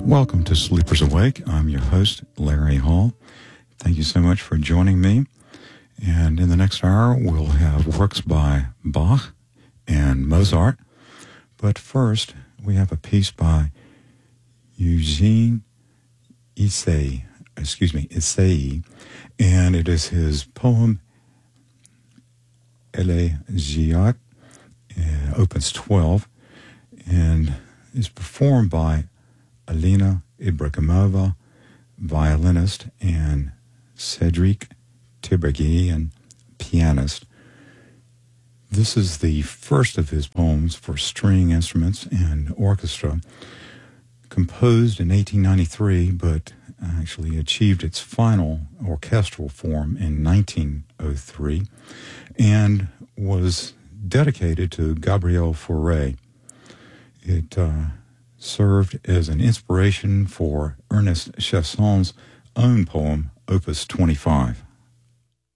Welcome to Sleepers Awake. I'm your host, Larry Hall. Thank you so much for joining me. And in the next hour, we'll have works by Bach and Mozart. But first, we have a piece by Eugene Issei, and it is his poem Elegiac, Opus 12, and is performed by Alina Ibrahimova, violinist, and Cedric Tiberghien, pianist. This is the first of his poems for string instruments and orchestra, composed in 1893, but actually achieved its final orchestral form in 1903, and was dedicated to Gabriel Fauré. It served as an inspiration for Ernest Chasson's own poem, Opus 25.